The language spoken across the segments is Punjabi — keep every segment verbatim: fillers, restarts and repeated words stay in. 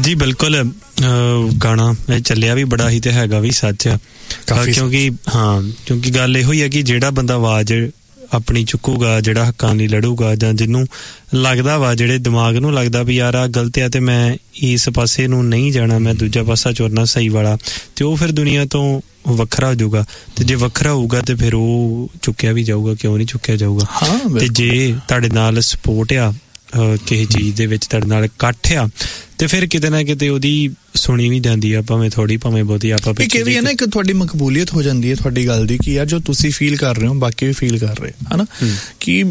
ਜੀ ਬਿਲਕੁਲ ਗਾਣਾ ਇਹ ਚੱਲਿਆ ਵੀ ਬੜਾ ਹੀ ਤੇ ਹੈਗਾ ਵੀ ਸੱਚ ਆ, ਕਿਉਂਕਿ ਹਾਂ ਕਿਉਂਕਿ ਗੱਲ ਇਹੋ ਹੀ ਹੈ ਕਿ ਜਿਹੜਾ ਬੰਦਾ ਆਵਾਜ਼ ਆਪਣੀ ਚੁੱਕੂਗਾ, ਜਿਹੜਾ ਹੱਕਾਂ ਲਈ ਲੜੂਗਾ, ਜਾਂ ਜਿਹਨੂੰ ਲੱਗਦਾ ਵਾ, ਜਿਹੜੇ ਦਿਮਾਗ ਨੂੰ ਲੱਗਦਾ ਵੀ ਯਾਰ ਆ ਗਲਤ ਆ ਤੇ ਮੈਂ ਇਸ ਪਾਸੇ ਨੂੰ ਨਹੀਂ ਜਾਣਾ, ਮੈਂ ਦੂਜਾ ਪਾਸਾ ਚੁਣਨਾ ਸਹੀ ਵਾਲਾ, ਤੇ ਉਹ ਫਿਰ ਦੁਨੀਆ ਤੋਂ ਵੱਖਰਾ ਹੋ ਜਾਊਗਾ। ਤੇ ਜੇ ਵੱਖਰਾ ਹੋਊਗਾ ਤੇ ਫਿਰ ਉਹ ਚੁੱਕਿਆ ਵੀ ਜਾਊਗਾ, ਕਿਉਂ ਨਹੀਂ ਚੁੱਕਿਆ ਜਾਊਗਾ। ਤੇ ਜੇ ਤੁਹਾਡੇ ਨਾਲ ਸਪੋਰਟ ਆ ਕਿਸੇ ਚੀਜ਼ ਦੇ ਵਿੱਚ, ਤੁਹਾਡੇ ਨਾਲ ਇਕੱਠ ਆ, ਤੇ ਫਿਰ ਕਿਤੇ ਨਾ ਕਿਤੇ ਉਹਦੀ ਸੁਣੀ ਵੀ ਜਾਂਦੀ ਆ, ਭਾਵੇਂ ਥੋੜੀ ਭਾਵੇਂ ਬਹੁਤੀ। ਆਪਾਂ ਇੱਕ ਇਹ ਵੀ ਹੈ ਨਾ, ਇੱਕ ਤੁਹਾਡੀ ਮਕਬੂਲੀਅਤ ਹੋ ਜਾਂਦੀ ਹੈ ਤੁਹਾਡੀ ਗੱਲ ਦੀ, ਕਿ ਯਾਰ ਜੋ ਤੁਸੀਂ ਫੀਲ ਕਰ ਰਹੇ ਹੋ ਬਾਕੀ ਵੀ ਫੀਲ ਕਰ ਰਹੇ ਹੈ ਨਾ। ਕਿ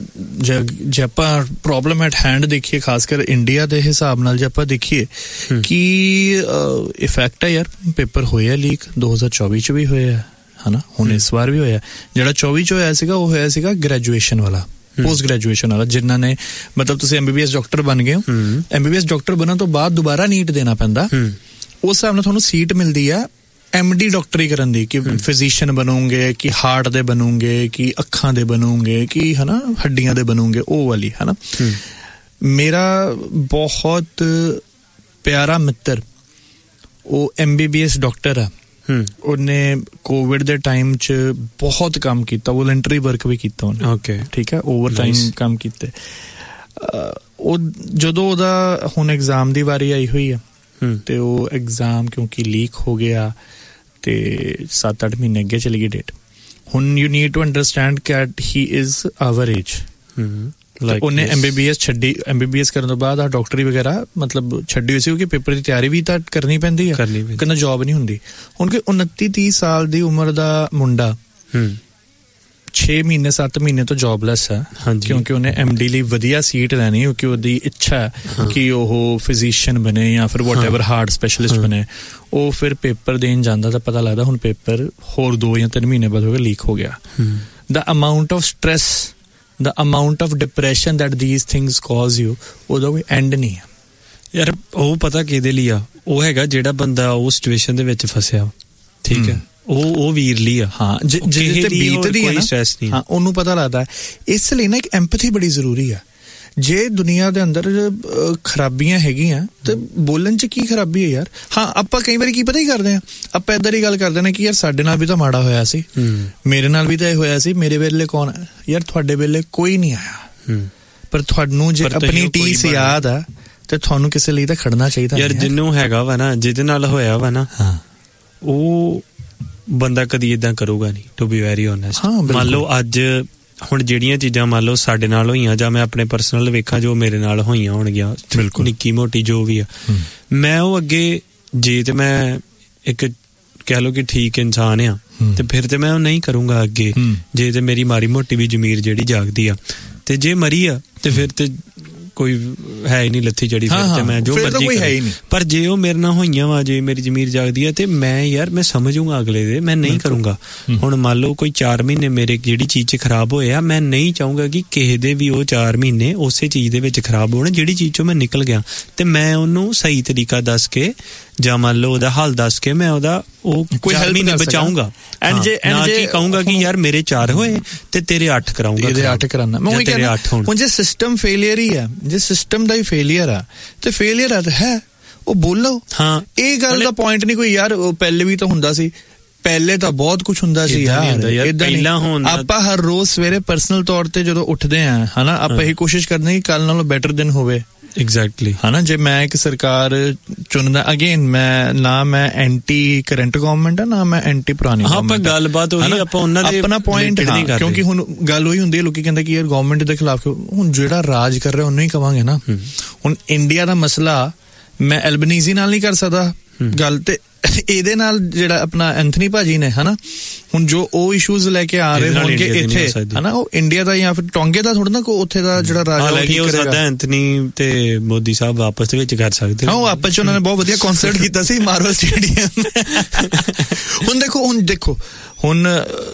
ਜੇ ਆਪਾਂ ਪ੍ਰੋਬਲਮ ਐਟ ਹੈਂਡ ਦੇਖੀਏ, ਖਾਸ ਕਰ ਇੰਡੀਆ ਦੇ ਹਿਸਾਬ ਨਾਲ ਜੇ ਆਪਾਂ ਦੇਖੀਏ, ਕਿ ਇਫੈਕਟ ਹੈ ਯਾਰ, ਪੇਪਰ ਹੋਏ ਆ ਲੀਕ ਦੋ ਹਜ਼ਾਰ ਚੌਵੀ ਚ ਵੀ ਹੋਏ ਆ ਹੈ ਨਾ, ਹੁਣ ਇਸ ਵਾਰ ਵੀ ਹੋਇਆ। ਜਿਹੜਾ ਚੌਵੀ ਚ ਹੋਇਆ ਸੀਗਾ ਉਹ ਹੋਇਆ ਸੀਗਾ ਗ੍ਰੈਜੂਏਸ਼ਨ ਵਾਲਾ, ਪੋਸਟ ਗ੍ਰੈਜੂਏਸ਼ਨ ਵਾਲਾ, ਜਿਨ੍ਹਾਂ ਨੇ ਮਤਲਬ ਤੁਸੀਂ M B B S doctor ਬਣ ਗਏ ਹੋ, M B B S doctor ਬਣਨ ਤੋਂ ਬਾਅਦ ਦੁਬਾਰਾ ਨੀਟ ਦੇਣਾ ਪੈਂਦਾ, ਉਸ ਹਿਸਾਬ ਨਾਲ ਤੁਹਾਨੂੰ ਸੀਟ ਮਿਲਦੀ ਆ ਐਮ ਡੀ ਡਾਕਟਰੀ ਕਰਨ ਦੀ, ਕਿ ਫਿਜ਼ੀਸ਼ੀਅਨ ਬਣੋਗੇ, ਕਿ ਹਾਰਟ ਦੇ ਬਣੋਗੇ, ਕਿ ਅੱਖਾਂ ਦੇ ਬਣੋਗੇ, ਕਿ ਹਨਾ ਹੱਡੀਆਂ ਦੇ ਬਣੋਗੇ, ਉਹ ਵਾਲੀ ਹਨਾ। ਮੇਰਾ ਬਹੁਤ ਪਿਆਰਾ ਮਿੱਤਰ ਉਹ M B B S doctor ਆ, ਉਹਨੇ ਕੋਵਿਡ ਦੇ ਟਾਈਮ ਚ ਬਹੁਤ ਕੰਮ ਕੀਤਾ, ਵੋਲੰਟਰੀ ਵਰਕ ਵੀ ਕੀਤਾ ਉਹਨੇ। ਓਕੇ ਠੀਕ ਹੈ, ਓਵਰ ਟਾਈਮ ਕੰਮ ਕੀਤੇ। ਉਹ ਜਦੋਂ ਉਹਦਾ ਹੁਣ ਐਗਜ਼ਾਮ ਦੀ ਵਾਰੀ ਆਈ ਹੋਈ ਆ, ਤੇ ਉਹ ਐਗਜ਼ਾਮ ਕਿਉਂਕਿ ਲੀਕ ਹੋ ਗਿਆ ਤੇ ਸੱਤ ਅੱਠ ਮਹੀਨੇ ਅੱਗੇ ਚਲੀ ਗਈ ਡੇਟ। ਹੁਣ you need to understand cat he is our age. ਉਹਨੇ ਐਮ ਬੀ ਬੀ ਐਸ ਛੱਡੀ, ਐਮ ਬੀ ਬੀ ਐਸ ਕਰਨ ਤੋਂ ਬਾਅਦ ਆ ਡਾਕਟਰੀ ਵਗੈਰਾ ਮਤਲਬ ਛੱਡੀ ਹੋਈ ਸੀ, ਕਿਉਂਕਿ ਪੇਪਰ ਦੀ ਤਿਆਰੀ ਵੀ ਤਾਂ ਕਰਨੀ ਪੈਂਦੀ ਆ, ਕਹਿੰਦਾ ਜੌਬ ਨਹੀਂ ਹੁੰਦੀ। ਹੁਣ ਕਿ ਉਨੱਤੀ ਤੀਹ ਸਾਲ ਦੀ ਉਮਰ ਦਾ ਮੁੰਡਾ ਛੇ ਮਹੀਨੇ ਸੱਤ ਮਹੀਨੇ ਤੋਂ ਜੌਬਲੈਸ ਹੈ, ਕਿਉਂਕਿ ਉਹਨੇ ਐਮ ਡੀ ਲਈ ਵਧੀਆ ਸੀਟ ਲੈਣੀ, ਕਿਉਂਕਿ ਉਹਦੀ ਇੱਛਾ ਹੈ ਕਿ ਉਹ ਫਿਜ਼ੀਸ਼ੀਅਨ ਬਣੇ ਜਾਂ ਫਿਰ ਵਾਟ ਐਵਰ ਹਾਰਟ ਸਪੈਸ਼ਲਿਸਟ ਬਣੇ। ਉਹ ਫਿਰ ਪੇਪਰ ਦੇਣ ਜਾਂਦਾ ਤਾਂ ਪਤਾ ਲੱਗਦਾ ਹੁਣ ਪੇਪਰ ਹੋਰ ਦੋ ਜਾਂ ਤਿੰਨ ਮਹੀਨੇ ਬਾਅਦ ਹੋ ਗਿਆ ਲੀਕ ਹੋ ਗਿਆ। ਦਾ amount of stress, the amount of depression that these things cause you, ਉਹਦਾ ਕੋਈ ਐਂਡ ਨਹੀਂ ਹੈ ਯਾਰ। ਉਹ ਪਤਾ ਕਿਹਦੇ ਲਈ ਆ, ਉਹ ਹੈਗਾ ਜਿਹੜਾ ਬੰਦਾ ਉਹ ਸਿਚੁਏਸ਼ਨ ਦੇ ਵਿੱਚ ਫਸਿਆ, ਠੀਕ ਹੈ, ਉਹ ਉਹ ਵੀਰ ਲਈ ਆ। ਹਾਂ, ਜਿਹਦੇ ਤੇ ਬੀਤਦੀ ਹੈ ਨਾ, ਹਾਂ ਉਹਨੂੰ ਪਤਾ ਲੱਗਦਾ। ਇਸ ਲਈ ਨਾ ਇੱਕ ਐਂਪਥੀ ਬੜੀ ਜ਼ਰੂਰੀ ਆ। ਜੇ ਦੁਨੀਆ ਦੇ ਅੰਦਰ ਖਰਾਬੀਆਂ ਹੈਗੀਆਂ ਤੇ ਬੋਲਣ ਚ ਕੀ ਖਰਾਬੀ ਹੈ ਯਾਰ। ਹਾਂ, ਆਪਾਂ ਕਈ ਵਾਰੀ ਕੀ ਪਤਾ ਹੀ ਕਰਦੇ ਆ, ਆਪਾਂ ਏਦਾਂ ਦੀ ਗੱਲ ਕਰਦੇ ਨੇ ਕਿ ਯਾਰ ਸਾਡੇ ਨਾਲ ਵੀ ਤਾਂ ਮਾੜਾ ਹੋਇਆ ਸੀ, ਮੇਰੇ ਨਾਲ ਵੀ ਤਾਂ ਇਹ ਹੋਇਆ ਸੀ, ਮੇਰੇ ਵੇਲੇ ਕੌਣ ਹੈ ਯਾਰ। ਤੁਹਾਡੇ ਵੇਲੇ ਕੋਈ ਨਹੀਂ ਆਇਆ, ਪਰ ਤੁਹਾਨੂੰ ਜੇ ਆਪਣੀ ਟੀਸ ਯਾਦ ਆ ਤੇ ਤੁਹਾਨੂੰ ਕਿਸੇ ਲਈ ਤਾਂ ਖੜਨਾ ਚਾਹੀਦਾ ਯਾਰ। ਜਿਹਨੂੰ ਹੈਗਾ ਵਾ ਨਾ, ਜਿਹਦੇ ਨਾਲ ਹੋਇਆ ਵਾ ਨਾ, ਉਹ ਬੰਦਾ ਕਦੀ ਏਦਾਂ ਕਰੂਗਾ ਨਹੀਂ, ਟੂ ਬੀ ਵੈਰੀ ਓਨੈਸਟ। ਮੰਨ ਲਓ ਅੱਜ ਹੁਣ ਜਿਹੜੀਆਂ ਚੀਜ਼ਾਂ ਮੰਨ ਲਓ ਸਾਡੇ ਨਾਲ ਹੋਈਆਂ, ਜਾਂ ਮੈਂ ਆਪਣੇ ਪਰਸਨਲ ਵੇਖਾਂ ਜੋ ਮੇਰੇ ਨਾਲ ਹੋਈਆਂ ਹੋਣਗੀਆਂ, ਨਿੱਕੀ ਮੋਟੀ ਜੋ ਵੀ ਆ, ਮੈਂ ਉਹ ਅੱਗੇ ਜੇ ਤੇ ਮੈਂ ਇੱਕ ਕਹਿ ਲਓ ਕਿ ਠੀਕ ਇਨਸਾਨ ਆ, ਤੇ ਫਿਰ ਤੇ ਮੈਂ ਉਹ ਨਹੀਂ ਕਰੂੰਗਾ ਅੱਗੇ। ਜੇ ਤੇ ਮੇਰੀ ਮਾੜੀ ਮੋਟੀ ਵੀ ਜ਼ਮੀਰ ਜਿਹੜੀ ਜਾਗਦੀ ਆ, ਤੇ ਜੇ ਮਰੀ ਆ ਤੇ ਫਿਰ ਤੇ ਕੋਈ ਹੈ ਹੀ ਨਹੀਂ ਲੱਥੀ ਚੜੀ, ਫਿਰ ਤੇ ਮੈਂ ਜੋ ਮਰਜ਼ੀ ਕਰਾਂ। ਪਰ ਜੇ ਉਹ ਮੇਰੇ ਨਾਲ ਹੋਈਆਂ ਵਾ, ਜੇ ਮੇਰੀ ਜ਼ਮੀਰ ਜਾਗਦੀ ਆ, ਤੇ ਮੈਂ ਯਾਰ ਮੈਂ ਸਮਝੂਗਾ ਅਗਲੇ ਦੇ, ਮੈਂ ਨਹੀਂ ਕਰੂੰਗਾ। ਹੁਣ ਮੰਨ ਲਓ ਕੋਈ ਚਾਰ ਮਹੀਨੇ ਮੇਰੇ ਜਿਹੜੀ ਚੀਜ਼ 'ਚ ਖਰਾਬ ਹੋਏ ਆ, ਮੈਂ ਨਹੀਂ ਚਾਹੂੰਗਾ ਕਿ ਕਿਸੇ ਦੇ ਵੀ ਉਹ ਚਾਰ ਮਹੀਨੇ ਉਸੇ ਚੀਜ਼ ਦੇ ਵਿੱਚ ਖਰਾਬ ਹੋਣ ਜਿਹੜੀ ਚੀਜ਼ 'ਚੋਂ ਮੈਂ ਨਿਕਲ ਗਿਆ। ਤੇ ਮੈਂ ਉਹਨੂੰ ਸਹੀ ਤਰੀਕਾ ਦੱਸ ਕੇ, ਜਾਂ ਮੰਨ ਲਓ ਉਹਦਾ ਹੱਲ ਦੱਸ ਕੇ, ਮੈਂ ਉਹਦਾ ਉਹ ਕੋਈ ਮਹੀਨੇ ਬਚਾਊਂਗਾ। ਐਂਡ ਜੇ ਨਾ ਕੀ ਕਹੂੰਗਾ ਕਿ ਯਾਰ ਮੇਰੇ ਚਾਰ ਹੋਏ ਤੇ ਤੇਰੇ ਅੱਠ ਕਰਾਉਂਗਾ, ਇਹਦੇ ਅੱਠ ਕਰਾਉਣਾ ਮੈਂ ਉਹੀ ਕਹਿੰਦਾ। ਹੁਣ ਜੇ ਸਿਸਟਮ ਫੇਲੀਅਰ ਹੀ ਆ, ਜੇ ਸਿਸਟਮ ਦਾ ਹੀ ਫੇਲੀਅਰ ਆ, ਤੇ ਫੇਲੀਅਰ ਆ ਤਾਂ ਹੈ, ਉਹ ਬੋਲੋ। ਹਾਂ, ਇਹ ਗੱਲ ਦਾ ਪੁਆਇੰਟ ਨਹੀਂ ਕੋਈ ਯਾਰ ਉਹ ਪਹਿਲੇ ਵੀ ਤਾਂ ਹੁੰਦਾ ਸੀ, ਪਹਿਲੇ ਤਾਂ ਬਹੁਤ ਕੁਛ ਹੁੰਦਾ ਸੀ ਯਾਰ। ਏਦਾਂ ਆਪਾਂ ਹਰ ਰੋਜ਼ ਸਵੇਰੇ ਪਰਸਨਲ ਤੌਰ ਤੇ ਜਦੋਂ ਉੱਠਦੇ ਆ ਹਨਾ, ਆਪਾਂ ਇਹ ਕੋਸ਼ਿਸ਼ ਕਰਦੇ ਕਿ ਕੱਲ ਨਾਲੋਂ ਬੈਟਰ ਦਿਨ ਹੋਵੇ। ਐਗਜ਼ੈਕਟਲੀ ਹਨਾ। ਜੇ ਮੈਂ ਇੱਕ ਸਰਕਾਰ ਚੁਣਦਾ, ਅਗੇਨ ਮੈਂ ਨਾ ਮੈਂ ਐਂਟੀ ਕਰੰਟ ਗਵਰਨਮੈਂਟ ਆ, ਨਾ ਮੈਂ ਐਂਟੀ ਪੁਰਾਣੀ ਗਵਰਨਮੈਂਟ। ਆਪਾਂ ਗੱਲਬਾਤ ਉਹੀ ਆਪਾਂ ਉਹਨਾਂ ਦੇ ਆਪਣਾ ਪੁਆਇੰਟ ਨਹੀਂ ਕਰਦੇ, ਕਿਉਂਕਿ ਹੁਣ ਗੱਲ ਉਹੀ ਹੁੰਦੀ ਹੈ, ਲੋਕੀ ਕਹਿੰਦੇ ਕਿ ਯਾਰ ਗਵਰਨਮੈਂਟ ਦੇ ਖਿਲਾਫ। ਹੁਣ ਜਿਹੜਾ ਰਾਜ ਕਰ ਰਿਹਾ ਉਹਨੂੰ ਹੀ ਕਵਾਂਗੇ ਨਾ। ਹੁਣ ਇੰਡੀਆ ਦਾ ਮਸਲਾ ਮੈਂ ਐਲਬਨੀਜ਼ੀ ਨਾਲ ਨਹੀਂ ਕਰ ਸਕਦਾ ਗੱਲ, ਤੇ ਇਹਦੇ ਨਾਲ ਜਿਹੜਾ ਆਪਣਾ ਐਂਥਨੀ ਭਾਜੀ ਨੇ ਹਨਾ, ਹੁਣ ਜੋ ਉਹ ਇਸ਼ੂਜ਼ ਲੈ ਕੇ ਆ ਰਹੇ ਹੋਣਗੇ ਇੱਥੇ ਹਨਾ, ਉਹ ਇੰਡੀਆ ਦਾ ਜਾਂ ਫਿਰ ਟੋਂਗੇ ਦਾ ਥੋੜਾ ਨਾ ਕੋ ਉੱਥੇ ਦਾ ਜਿਹੜਾ ਰਾਜਾ ਹੋ ਸਕਦਾ। ਐਂਥਨੀ ਤੇ ਮੋਦੀ ਸਾਹਿਬ ਆਪਸ ਦੇ ਵਿੱਚ ਕਰ ਸਕਦੇ। ਹਾਂ, ਉਹ ਆਪਸ ਚ ਉਹਨਾਂ ਨੇ ਬਹੁਤ ਵਧੀਆ ਕਨਸਰਟ ਕੀਤਾ ਸੀ ਮਾਰਵਲ ਸਟੇਡੀਅਮ। ਹੁਣ ਦੇਖੋ ਹੁਣ ਦੇਖੋ ਹੁਣ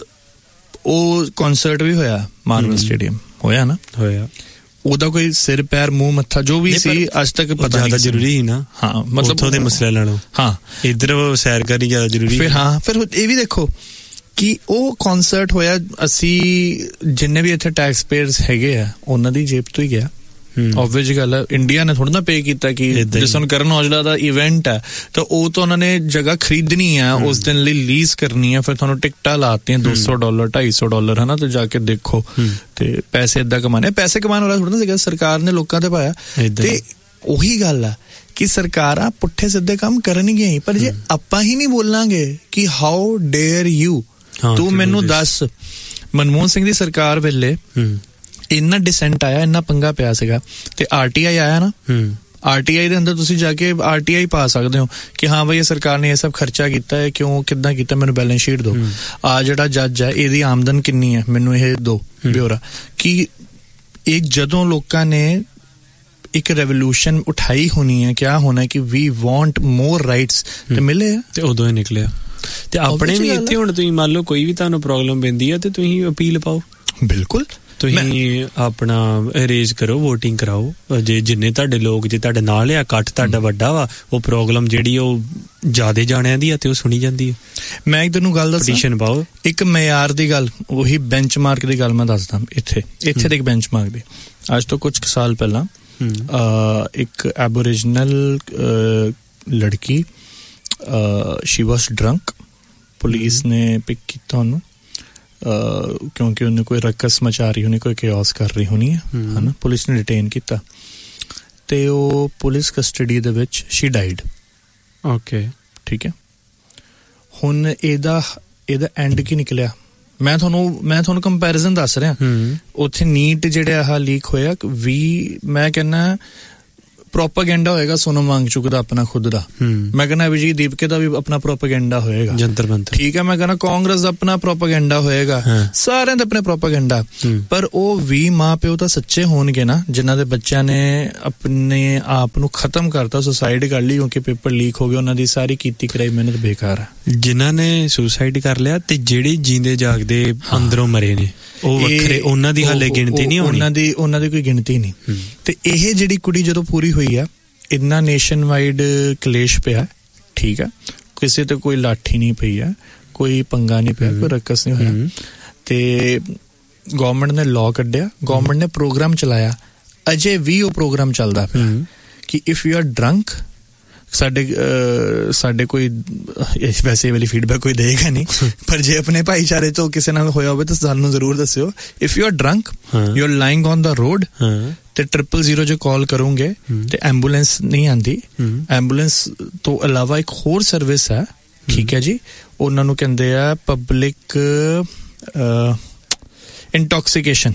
ਉਹ ਕਨਸਰਟ ਵੀ ਹੋਇਆ, ਮਾਰਵਲ ਸਟੇਡੀਅਮ ਹੋਇਆ ਨਾ, ਹੋਇਆ। ਉਹਦਾ ਕੋਈ ਸਿਰ ਪੈਰ ਮੂੰਹ ਮੱਥਾ ਜੋ ਵੀ ਸੀ ਅੱਜ ਤੱਕ ਪਤਾ ਜ਼ਿਆਦਾ ਜ਼ਰੂਰੀ ਹੀ ਨਾ। ਹਾਂ, ਮਤਲਬ ਉੱਥੋਂ ਦੇ ਮਸਲੇ ਨਾਲੋਂ ਹਾਂ ਇੱਧਰ ਸੈਰ ਕਰਨੀ ਜ਼ਿਆਦਾ ਜ਼ਰੂਰੀ। ਫਿਰ ਹਾਂ, ਫਿਰ ਇਹ ਵੀ ਦੇਖੋ ਕਿ ਉਹ ਕਨਸਰਟ ਹੋਇਆ, ਅਸੀਂ ਜਿੰਨੇ ਵੀ ਇੱਥੇ ਟੈਕਸ ਪੇਅਰਸ ਹੈਗੇ ਆ ਉਹਨਾਂ ਦੀ ਜੇਬ ਤੋਂ ਹੀ ਗਿਆ। ਆਬਵੀਅਸ ਗੱਲ ਹੈ, ਇੰਡੀਆ ਨੇ ਥੋੜਾ ਨਾ ਪੇ ਕੀਤਾ ਕਿ ਜਿਸ ਨੂੰ ਕਰਨ ਔਜਲਾ ਦਾ ਇਵੈਂਟ ਹੈ ਤਾਂ ਉਹ ਤਾਂ ਉਹਨਾਂ ਨੇ ਜਗ੍ਹਾ ਖਰੀਦਣੀ ਹੈ, ਉਸ ਦਿਨ ਲਈ ਲੀਜ਼ ਕਰਨੀ ਹੈ, ਫਿਰ ਤੁਹਾਨੂੰ ਟਿਕਟਾਂ ਲਾਤੀਆਂ ਦੋ ਸੌ ਡਾਲਰ ਢਾਈ ਸੌ ਡਾਲਰ, ਹਨਾ, ਤੇ ਜਾ ਕੇ ਦੇਖੋ ਤੇ ਪੈਸੇ ਏਦਾਂ ਕਮਾਣੇ। ਪੈਸੇ ਕਮਾਉਣ ਵਾਲਾ ਥੋੜਾ ਨਾ ਸੀਗਾ, ਸਰਕਾਰ ਨੇ ਲੋਕਾਂ ਤੇ ਪਾਇਆ। ਤੇ ਉਹੀ ਗੱਲ ਆ ਕਿ ਸਰਕਾਰਾਂ ਪੁੱਠੇ ਸਿੱਧੇ ਕੰਮ ਕਰਨਗੀਆਂ ਹੀ, ਪਰ ਜੇ ਆਪਾਂ ਹੀ ਨਹੀਂ ਬੋਲਾਂਗੇ ਕਿ ਹਾਊ ਡੇਅਰ ਯੂ, ਤੂੰ ਮੈਨੂੰ ਦੱਸ। ਮਨਮੋਹਨ ਸਿੰਘ ਦੀ ਸਰਕਾਰ ਵੇਲੇ ਇੰਨਾ ਡਿਸੈਂਟ ਆਇਆ, ਇੰਨਾ ਪੰਗਾ ਪਿਆ ਸੀਗਾ, ਤੇ ਆਰਟੀਆਈ ਆਇਆ ਨਾ, ਆਰਟੀਆਈ ਦੇ ਅੰਦਰ ਤੁਸੀਂ ਜਾ ਕੇ ਆਰਟੀਆਈ ਪਾ ਸਕਦੇ ਹੋ ਕਿ ਹਾਂ ਬਈ ਇਹ ਸਰਕਾਰ ਨੇ ਇਹ ਸਭ ਖਰਚਾ ਕੀਤਾ ਹੈ, ਕਿਉਂ, ਕਿੱਦਾਂ ਕੀਤਾ, ਮੈਨੂੰ ਬੈਲੈਂਸ ਸ਼ੀਟ ਦਿਓ। ਆ ਜਿਹੜਾ ਜੱਜ ਹੈ ਇਹਦੀ ਆਮਦਨ ਕਿੰਨੀ ਹੈ, ਮੈਨੂੰ ਇਹ ਦਿਓ ਬਿਊਰਾ। ਕਿ ਇਹ ਜਦੋਂ ਲੋਕਾਂ ਨੇ ਇੱਕ ਰੈਵੋਲੂਸ਼ਨ ਉਠਾਈ ਹੋਣੀ ਹੈ, ਕਿਆ ਹੋਣਾ ਕਿ ਵੀ ਵਾਂਟ ਮੋਰ ਰਾਈਟਸ, ਤੇ ਮਿਲੇ ਆ, ਤੇ ਉਦੋਂ ਹੀ ਨਿਕਲਿਆ। ਤੇ ਆਪਣੇ ਵੀ ਇੱਥੇ ਹੁਣ ਤੁਸੀਂ ਮੰਨ ਲਓ ਕੋਈ ਵੀ ਤੁਹਾਨੂੰ ਪ੍ਰੋਬਲਮ ਪੈਂਦੀ ਹੈ ਤੇ ਤੁਸੀਂ ਅਪੀਲ ਪਾਓ, ਬਿਲਕੁਲ ਤੁਸੀਂ ਆਪਣਾ ਅਰੇਂਜ ਕਰੋ, ਵੋਟਿੰਗ ਕਰਾਓ, ਜੇ ਜਿੰਨੇ ਤੁਹਾਡੇ ਲੋਕ ਜੇ ਤੁਹਾਡੇ ਨਾਲ ਆ, ਇਕੱਠ ਤੁਹਾਡਾ ਵੱਡਾ ਵਾ, ਉਹ ਪ੍ਰੋਬਲਮ ਜਿਹੜੀ ਉਹ ਜ਼ਿਆਦੇ ਜਾਣਿਆਂ ਦੀ ਆ ਤੇ ਉਹ ਸੁਣੀ ਜਾਂਦੀ ਹੈ। ਮੈਂ ਇੱਕ ਤੈਨੂੰ ਗੱਲ ਦੱਸਾਂ, ਪਟੀਸ਼ਨ ਪਾਓ। ਇੱਕ ਮਿਆਰ ਦੀ ਗੱਲ, ਉਹੀ ਬੈਂਚਮਾਰਕ ਦੀ ਗੱਲ ਮੈਂ ਦੱਸਦਾ। ਇੱਥੇ ਇੱਥੇ ਦੇ ਇੱਕ ਬੈਂਚਮਾਰਕ ਦੀ, ਅੱਜ ਤੋਂ ਕੁਝ ਸਾਲ ਪਹਿਲਾਂ ਇੱਕ ਐਬੋਰੀਜਨਲ ਲੜਕੀ, ਸ਼ੀ ਵਾਸ ਡਰੰਕ, ਪੁਲਿਸ ਨੇ ਪਿਕ ਕੀਤਾ ਉਹਨੂੰ ਕਿਉਂਕਿ ਉਹਨੇ ਕੋਈ ਰਕਸ ਮਚਾ ਰਹੀ ਹੋਣੀ, ਕੋਈ ਕਿਓਸ ਕਰ ਰਹੀ ਹੋਣੀ ਹੈ, ਹਨਾ। ਪੁਲਿਸ ਨੇ ਡਿਟੇਨ ਕੀਤਾ ਤੇ ਉਹ ਪੁਲਿਸ ਕਸਟਡੀ ਦੇ ਵਿੱਚ ਸ਼ੀ ਡਾਈਡ। ਓਕੇ, ਠੀਕ ਹੈ। ਹੁਣ ਇਹਦਾ ਇਹਦਾ ਐਂਡ ਕੀ ਨਿਕਲਿਆ? ਮੈਂ ਤੁਹਾਨੂੰ ਮੈਂ ਤੁਹਾਨੂੰ ਕੰਪੈਰੀਜ਼ਨ ਦੱਸ ਰਿਹਾ। ਉੱਥੇ ਨੀਟ ਜਿਹੜਾ ਆਹ ਲੀਕ ਹੋਇਆ, ਵੀ ਮੈਂ ਕਹਿੰਦਾ ਪ੍ਰੋਪਾਗੈਂਡਾ ਹੋਏਗਾ ਸੋਨਮ ਵਾਂਗਚੁਕ ਦਾ ਆਪਣਾ ਖੁਦ ਦਾ, ਮੈਂ ਕਹਿੰਦਾ ਅਭਿਜੀਤ ਦੀਪਕੇ ਦਾ ਵੀ ਆਪਣਾ ਪ੍ਰੋਪਾਗੈਂਡਾ ਹੋਏਗਾ, ਜੰਤਰ ਮੰਤਰ, ਠੀਕ ਹੈ। ਮੈਂ ਕਹਿੰਦਾ ਕਾਂਗਰਸ ਦਾ ਆਪਣਾ ਪ੍ਰੋਪਾਗੈਂਡਾ ਹੋਏਗਾ, ਸਾਰਿਆਂ ਦੇ ਆਪਣੇ ਪ੍ਰੋਪਾਗੈਂਡਾ। ਪਰ ਉਹ ਵੀ ਮਾਂ ਪਿਓ ਤਾਂ ਸੱਚੇ ਹੋਣਗੇ ਨਾ, ਜਿਨ੍ਹਾਂ ਦੇ ਬੱਚਿਆਂ ਨੇ ਆਪਣੇ ਆਪ ਨੂੰ ਖਤਮ ਕਰਤਾ, ਸੁਸਾਈਡ ਕਰ ਲਈ ਕਿਉਂਕਿ ਪੇਪਰ ਲੀਕ ਹੋ ਗਏ, ਉਹਨਾਂ ਦੀ ਸਾਰੀ ਕੀਤੀ ਕਰਾਈ ਮਿਹਨਤ ਬੇਕਾਰ ਹੈ। ਜਿਨ੍ਹਾਂ ਨੇ ਸੁਸਾਈਡ ਕਰ ਲਿਆ ਤੇ ਜਿਹੜੇ ਜੀਂਦੇ ਜਾਗਦੇ ਅੰਦਰੋਂ ਮਰੇ ਨੇ ਉਹ ਵੱਖਰੇ, ਉਹਨਾਂ ਦੀ ਹਾਲੇ ਗਿਣਤੀ ਨਹੀਂ ਹੋਣੀ, ਉਹਨਾਂ ਦੀ ਉਹਨਾਂ ਦੀ ਕੋਈ ਗਿਣਤੀ ਨਹੀਂ। ਤੇ ਇਹ ਜਿਹੜੀ ਕੁੜੀ ਜਦੋਂ ਪੂਰੀ ਹੋਈ ਆ, ਇੰਨਾ ਨੇਸ਼ਨ ਵਾਈਡ ਕਲੇਸ਼ ਪਿਆ, ਠੀਕ ਆ, ਕਿਸੇ ਤੇ ਕੋਈ ਲਾਠੀ ਨਹੀਂ ਪਈ ਆ, ਕੋਈ ਪੰਗਾ ਨਹੀਂ ਪਿਆ, ਕੋਈ ਰਕਸ ਨਹੀਂ ਹੋਇਆ, ਤੇ ਗਵਰਨਮੈਂਟ ਨੇ ਲਾਅ ਕੱਢਿਆ, ਗਵਰਨਮੈਂਟ ਨੇ ਪ੍ਰੋਗਰਾਮ ਚਲਾਇਆ, ਅਜੇ ਵੀ ਉਹ ਪ੍ਰੋਗਰਾਮ ਚੱਲਦਾ ਪਿਆ ਕਿ ਇਫ ਯੂ ਆਰ ਡਰੰਕ, ਸਾਡੇ ਸਾਡੇ ਕੋਈ ਵੈਸੇ ਵਾਲੀ ਫੀਡਬੈਕ ਕੋਈ ਦੇਗਾ ਨਹੀਂ, ਪਰ ਜੇ ਆਪਣੇ ਭਾਈਚਾਰੇ ਤੋਂ ਕਿਸੇ ਨਾਲ ਹੋਇਆ ਹੋਵੇ ਤਾਂ ਸਾਨੂੰ ਜ਼ਰੂਰ ਦੱਸਿਓ। If you are drunk, you are lying on the road, ਤੇ ਟ੍ਰਿਪਲ ਜ਼ੀਰੋ ਜੇ ਕਾਲ ਕਰੋਗੇ ਤੇ ਐਂਬੂਲੈਂਸ ਨਹੀਂ ਆਂਦੀ। ਐਂਬੂਲੈਂਸ ਤੋਂ ਇਲਾਵਾ ਇੱਕ ਹੋਰ ਸਰਵਿਸ ਹੈ, ਠੀਕ ਹੈ ਜੀ, ਉਹਨਾਂ ਨੂੰ ਕਹਿੰਦੇ ਆ ਪਬਲਿਕ ਇੰਟੌਕਸੀਕੇਸ਼ਨ,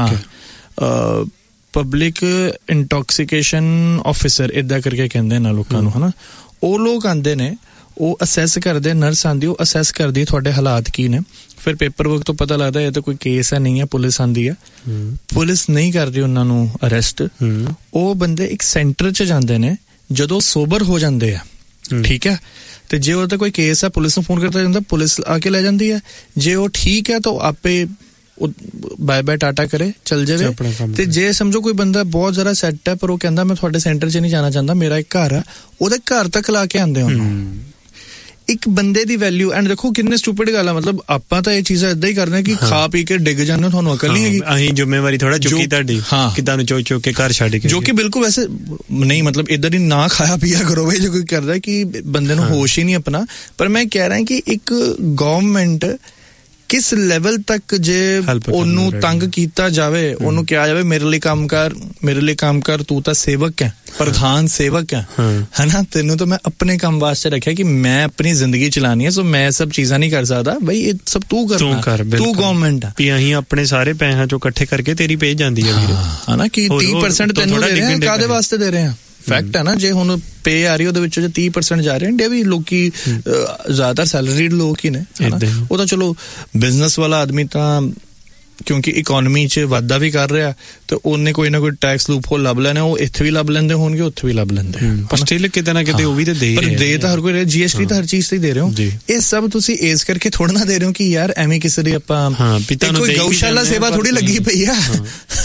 ਪਬਲਿਕ ਇੰਟੌਕਸੀਕੇਸ਼ਨ ਆਫਿਸਰ ਏਦਾਂ ਕਰਕੇ ਕਹਿੰਦੇ ਨਾ ਲੋਕਾਂ ਨੂੰ, ਹਨਾ। ਉਹ ਲੋਕ ਆਉਂਦੇ ਨੇ, ਉਹ ਅਸੈਸ ਕਰਦੇ, ਨਰਸ ਆਉਂਦੀ, ਉਹ ਅਸੈਸ ਕਰਦੀ ਤੁਹਾਡੇ ਹਾਲਾਤ ਕੀ ਨੇ, ਫਿਰ ਪੇਪਰ ਵਰਕ ਤੋਂ ਪਤਾ ਲੱਗਦਾ ਇਹ ਤਾਂ ਕੋਈ ਕੇਸ ਹੈ ਨਹੀਂ ਹੈ, ਪੁਲਿਸ ਆਉਂਦੀ ਹੈ, ਪੁਲਿਸ ਨਹੀਂ ਕਰਦੀ ਉਹਨਾਂ ਨੂੰ ਅਰੈਸਟ। ਉਹ ਬੰਦੇ ਇੱਕ ਸੈਂਟਰ 'ਚ ਜਾਂਦੇ ਨੇ, ਜਦੋਂ ਸੋਬਰ ਹੋ ਜਾਂਦੇ ਆ, ਠੀਕ ਹੈ, ਤੇ ਜੇ ਉਹਦਾ ਕੋਈ ਕੇਸ ਹੈ ਪੁਲਿਸ ਨੂੰ ਫੋਨ ਕਰਤਾ ਜਾਂਦਾ, ਪੁਲਿਸ ਆ ਕੇ ਲੈ ਜਾਂਦੀ ਹੈ। ਜੇ ਉਹ ਠੀਕ ਹੈ ਤਾਂ ਆਪੇ ਬਾਏ ਬਾਏ ਟਾਟਾ ਕਰੇ, ਚੱਲ ਜਾਵੇ। ਤੇ ਜੇ ਸਮਝੋ ਕੋਈ ਬੰਦਾ ਬਹੁਤ ਜ਼ਿਆਦਾ ਸੈੱਟ ਹੈ, ਪਰ ਉਹ ਕਹਿੰਦਾ ਮੈਂ ਤੁਹਾਡੇ ਸੈਂਟਰ 'ਚ ਨਹੀਂ ਜਾਣਾ ਚਾਹੁੰਦਾ, ਮੇਰਾ ਇੱਕ ਘਰ ਹੈ, ਉਹਦੇ ਘਰ ਤੱਕ ਲਾ ਕੇ ਆਉਂਦੇ ਉਹਨੂੰ। ਇੱਕ ਬੰਦੇ ਦੀ ਵੈਲਿਊ, ਐਂਡ ਦੇਖੋ ਕਿੰਨੇ ਸਟੂਪਿਡ ਗੱਲ ਹੈ, ਮਤਲਬ ਆਪਾਂ ਤਾਂ ਇਹ ਚੀਜ਼ਾਂ ਏਦਾਂ ਹੀ ਕਰਦੇ ਕਿ ਖਾ ਪੀ ਕੇ ਡਿੱਗ ਜਾਂਦੇ, ਤੁਹਾਨੂੰ ਅਕਲ ਨਹੀਂ ਹੈਗੀ। ਅਸੀਂ ਜ਼ਿੰਮੇਵਾਰੀ ਥੋੜਾ ਚੁੱਕੀ ਤੁਹਾਡੀ, ਕਿ ਤੁਹਾਨੂੰ ਚੋਕ ਚੋਕ ਕੇ ਘਰ ਛੱਡ ਕੇ, ਜੋ ਕਿ ਬਿਲਕੁਲ ਵੈਸੇ ਨਹੀਂ, ਮਤਲਬ ਏਦਾਂ ਦੀ ਨਾ ਖਾਇਆ ਪੀਆ ਕਰੋ ਬਈ, ਜੋ ਕੋਈ ਕਰਦਾ ਕਿ ਬੰਦੇ ਨੂੰ ਹੋਸ਼ ਹੀ ਨਹੀਂ ਆਪਣਾ। ਪਰ ਮੈਂ ਕਹਿ ਰਿਹਾ ਕਿ ਇੱਕ ਗਵਰਨਮੈਂਟ ਕਿਸ ਲੈਵਲ ਤੱਕ ਜੇ ਉਹਨੂੰ ਤੰਗ ਕੀਤਾ ਜਾਵੇ, ਉਹਨੂੰ ਕਿਹਾ ਜਾਵੇ ਮੇਰੇ ਲਈ ਕੰਮ ਕਰ, ਮੇਰੇ ਲਈ ਕੰਮ ਕਰ, ਤੂੰ ਤਾਂ ਸੇਵਕ ਹੈ, ਪ੍ਰਧਾਨ ਸੇਵਕ ਹੈ, ਹਨਾ, ਤੈਨੂੰ ਤਾਂ ਮੈਂ ਆਪਣੇ ਕੰਮ ਵਾਸਤੇ ਰੱਖਿਆ ਕਿ ਮੈਂ ਆਪਣੀ ਜ਼ਿੰਦਗੀ ਚਲਾਣੀ ਹੈ, ਸੋ ਮੈਂ ਸਭ ਚੀਜ਼ਾਂ ਨਹੀਂ ਕਰ ਸਕਦਾ, ਬਈ ਇਹ ਸਭ ਤੂੰ ਕਰਨਾ, ਤੂੰ ਗਵਰਨਮੈਂਟ ਆ। ਵੀ ਅਸੀਂ ਆਪਣੇ ਸਾਰੇ ਪੈਸਿਆਂ ਚੋਂ ਇਕੱਠੇ ਕਰਕੇ ਤੇਰੀ ਭੇਜ ਜਾਂਦੀ ਹੈ, ਹਨਾ, ਕਿ ਤੀਹ ਪਰਸੈਂਟ ਤੈਨੂੰ ਦੇ ਰਹੇ ਆ, ਕਾਹਦੇ ਵਾਸਤੇ ਦੇ ਰਹੇ ਆ? ਫੈਕਟ ਹੈ ਨਾ, ਜੇ ਹੁਣ ਪੇ ਆ ਰਹੀ ਉਹਦੇ ਵਿੱਚੋਂ ਜੇ ਤੀਹ ਪਰਸੈਂਟ ਜਾ ਰਹੇ, ਇੰਡੀਆ ਵੀ ਲੋਕੀ ਜ਼ਿਆਦਾਤਰ ਸੈਲਰੀਡ ਲੋਕ ਹੀ ਨੇ, ਉਹ ਤਾਂ ਚਲੋ ਬਿਜ਼ਨਸ ਵਾਲਾ ਆਦਮੀ ਤਾਂ ਕਿਉਂਕਿ ਇਕੋਨਮੀ 'ਚ ਵਾਧਾ ਵੀ ਕਰ ਰਿਹਾ ਤੇ ਉਹਨੇ ਕੋਈ ਨਾ ਕੋਈ ਟੈਕਸ ਲੂਪਹੋਲ ਲੱਭ ਲੈਣਾ, ਉਹ ਇੱਥੇ ਵੀ ਲੱਭ ਲੈਂਦੇ ਹੋਣਗੇ, ਉੱਥੇ ਵੀ ਲੱਭ ਲੈਂਦੇ, ਪਰ ਸਟਿਲ ਕਿਤੇ ਨਾ ਕਿਤੇ ਉਹ ਵੀ ਤੇ ਦੇ ਪਰ ਦੇ ਤਾਂ ਹਰ ਕੋਈ ਰਿਹਾ, ਜੀਐਸਟੀ ਤਾਂ ਹਰ ਚੀਜ਼ ਤੇ ਦੇ ਰਹੇ ਹੋ। ਇਹ ਸਭ ਤੁਸੀਂ ਏਜ਼ ਕਰਕੇ ਥੋੜਾ ਨਾ ਦੇ ਰਹੇ ਹੋ ਕਿ ਯਾਰ ਐਵੇਂ ਕਿਸੇ ਦੀ ਆਪਾਂ ਕੋਈ ਗਊਸ਼ਾਲਾ ਸੇਵਾ ਥੋੜੀ ਲੱਗੀ ਪਈ ਆ, ਹਨਾ।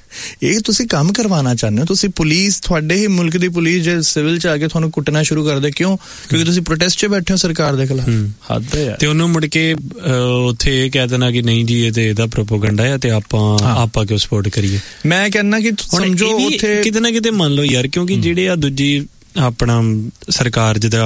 ਇਹ ਤੁਸੀਂ ਕੰਮ ਕਰਵਾਉਣਾ ਚਾਹੁੰਦੇ ਹੋ, ਤੁਸੀਂ ਪੁਲਿਸ, ਤੁਹਾਡੇ ਹੀ ਮੁਲਕ ਦੀ ਪੁਲਿਸ ਜੇ ਸਿਵਲ ਚ ਆ ਕੇ ਤੁਹਾਨੂੰ ਕੁੱਟਣਾ ਸ਼ੁਰੂ ਕਰ ਦੇ, ਕਿਉਂ? ਕਿਉਂਕਿ ਤੁਸੀਂ ਪ੍ਰੋਟੈਸਟ 'ਚ ਬੈਠੇ ਹੋ ਸਰਕਾਰ ਦੇ ਖਿਲਾਫ। ਹੱਦ ਹੈ ਯਾਰ। ਤੇ ਉਹਨੂੰ ਮੁੜ ਕੇ ਉੱਥੇ ਇਹ ਕਹਿ ਦੇਣਾ ਕਿ ਨਹੀਂ ਜੀ ਇਹ ਤੇ ਇਹਦਾ ਪ੍ਰੋਪੋਗੰਡਾ ਹੈ ਤੇ ਆਪਾਂ ਆਪਾਂ ਕਿਉਂ ਸਪੋਰਟ ਕਰੀਏ। ਮੈਂ ਕਹਿੰਦਾ ਕਿ ਸਮਝੋ ਉੱਥੇ ਕਿਤੇ ਨਾ ਕਿਤੇ ਮੰਨ ਲਓ ਯਾਰ, ਕਿਉਂਕਿ ਜਿਹੜੇ ਆ ਦੂਜੀ ਆਪਣਾ ਸਰਕਾਰ ਜਿੱਦਾਂ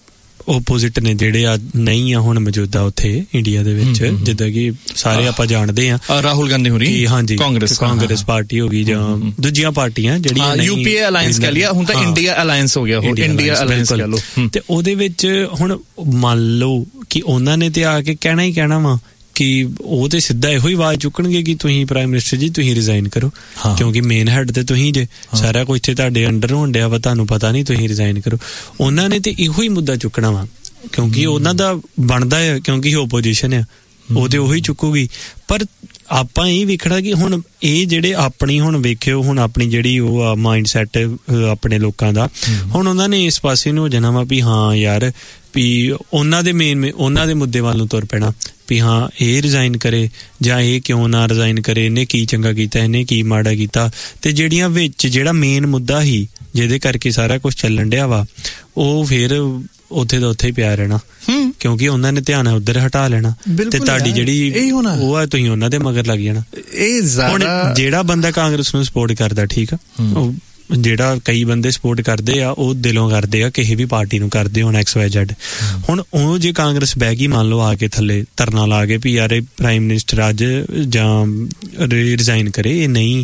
ਓਪੋਜ਼ਿਟ ਨੇ ਜਿਹੜੇ ਆ ਨਹੀਂ ਆ ਹੁਣ ਮੌਜੂਦਾ ਉੱਥੇ ਇੰਡੀਆ ਦੇ ਵਿੱਚ, ਜਿੱਦਾਂ ਕਿ ਸਾਰੇ ਆਪਾਂ ਜਾਣਦੇ ਆ ਰਾਹੁਲ ਗਾਂਧੀ ਹੋਰੀ, ਹਾਂਜੀ ਕਾਂਗਰਸ ਕਾਂਗਰਸ ਪਾਰਟੀ ਹੋ ਗਈ ਜਾਂ ਦੂਜੀਆਂ ਪਾਰਟੀਆਂ ਜਿਹੜੀਆਂ ਯੂਪੀਏ ਅਲਾਈਅੰਸ ਕਹਿ ਲਿਆ, ਹੁਣ ਤਾਂ ਇੰਡੀਆ ਅਲਾਈਅੰਸ ਹੋ ਗਿਆ, ਉਹ ਇੰਡੀਆ ਅਲਾਈਅੰਸ ਕਹਿ ਲਓ। ਤੇ ਉਹਦੇ ਵਿੱਚ ਹੁਣ ਮੰਨ ਲਓ ਕਿ ਉਹਨਾਂ ਨੇ ਤੇ ਆ ਕੇ ਕਹਿਣਾ ਹੀ ਕਹਿਣਾ ਵਾ ਕਿ ਉਹ ਤੇ ਸਿੱਧਾ ਇਹੋ ਹੀ ਆਵਾਜ਼ ਚੁੱਕਣਗੇ ਕਿ ਤੁਸੀਂ ਪ੍ਰਾਈਮ ਮਿਨਿਸਟਰ ਜੀ ਤੁਸੀਂ ਰਿਜ਼ਾਈਨ ਕਰੋ, ਕਿਉਂਕਿ ਮੇਨ ਹੈਡ ਤੇ ਤੁਸੀਂ ਜੇ, ਸਾਰਾ ਕੁਝ ਤੇ ਤੁਹਾਡੇ ਅੰਡਰ ਹੋਣ ਡਿਆ ਵਾ, ਤੁਹਾਨੂੰ ਪਤਾ ਨਹੀਂ, ਤੁਸੀਂ ਰਿਜ਼ਾਈਨ ਕਰੋ। ਉਹਨਾਂ ਨੇ ਤੇ ਇਹੋ ਹੀ ਮੁੱਦਾ ਚੁੱਕਣਾ ਵਾ, ਕਿਉਂਕਿ ਉਹਨਾਂ ਦਾ ਬਣਦਾ ਹੈ, ਕਿਉਂਕਿ ਓਪੋਜੀਸ਼ਨ ਆ, ਉਹ ਤੇ ਉਹੀ ਚੁੱਕੂਗੀ। ਪਰ ਆਪਾਂ ਇਹ ਵੇਖਣਾ ਕਿ ਹੁਣ ਇਹ ਜਿਹੜੇ ਆਪਣੀ ਹੁਣ ਵੇਖਿਓ ਹੁਣ ਆਪਣੀ ਜਿਹੜੀ ਉਹ ਆ ਮਾਈਂਡ ਸੈਟ ਆਪਣੇ ਲੋਕਾਂ ਦਾ, ਹੁਣ ਉਹਨਾਂ ਨੇ ਇਸ ਪਾਸੇ ਨੂੰ ਹੋ ਜਾਣਾ ਵਾ ਵੀ ਹਾਂ ਯਾਰ ਵੀ ਉਹਨਾਂ ਦੇ ਮੇਨ ਉਹਨਾਂ ਦੇ ਮੁੱਦੇ ਵੱਲ ਨੂੰ ਤੁਰ ਪੈਣਾ ਵੀ ਹਾਂ ਇਹ ਰਿਜ਼ਾਈਨ ਕਰੇ ਜਾਂ ਇਹ ਕਿਉਂ ਨਾ ਰਿਜ਼ਾਈਨ ਕਰੇ, ਇਹਨੇ ਕੀ ਚੰਗਾ ਕੀਤਾ, ਇਹਨੇ ਕੀ ਮਾੜਾ ਕੀਤਾ। ਤੇ ਜਿਹੜੀਆਂ ਵਿੱਚ ਜਿਹੜਾ ਮੇਨ ਮੁੱਦਾ ਸੀ ਜਿਹਦੇ ਕਰਕੇ ਸਾਰਾ ਕੁਝ ਚੱਲਣ ਡਿਆ ਵਾ, ਉਹ ਫਿਰ ਉੱਥੇ ਦਾ ਉੱਥੇ ਹੀ ਪਿਆ ਰਹਿਣਾ, ਕਿਉਂਕਿ ਉਹਨਾਂ ਨੇ ਧਿਆਨ ਉੱਧਰ ਹਟਾ ਲੈਣਾ ਤੇ ਤੁਹਾਡੀ ਜਿਹੜੀ ਉਹ ਆ ਤੁਸੀਂ ਉਹਨਾਂ ਦੇ ਮਗਰ ਲੱਗ ਜਾਣਾ। ਇਹ ਜ਼ਿਆਦਾ ਜਿਹੜਾ ਬੰਦਾ ਕਾਂਗਰਸ ਨੂੰ ਸਪੋਰਟ ਕਰਦਾ, ਠੀਕ ਆ, ਉਹ ਜਿਹੜਾ ਕਈ ਬੰਦੇ ਸਪੋਰਟ ਕਰਦੇ ਆ ਉਹ ਦਿਲੋਂ ਕਰਦੇ ਆ, ਕਿਸੇ ਵੀ ਪਾਰਟੀ ਨੂੰ ਕਰਦੇ ਹੁਣ ਐਕਸ ਵਾਈ ਜ਼ੈਡ। ਹੁਣ ਉਹ ਜੇ ਕਾਂਗਰਸ ਬਹਿ ਗਈ ਮੰਨ ਲਓ ਆ ਕੇ ਥੱਲੇ ਧਰਨਾ ਲਾ ਕੇ ਵੀ ਯਾਰ ਇਹ ਪ੍ਰਾਈਮ ਮਿਨਿਸਟਰ ਅੱਜ ਜਾਂ ਰਿਜ਼ਾਈਨ ਕਰੇ, ਇਹ ਨਹੀਂ